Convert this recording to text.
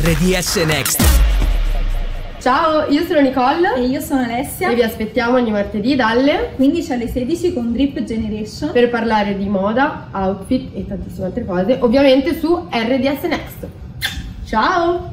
RDS Next. Ciao, io sono Nicole e io sono Alessia e vi aspettiamo ogni martedì dalle 15 alle 16 con Drip Generation per parlare di moda, outfit e tantissime altre cose, ovviamente su RDS Next. Ciao!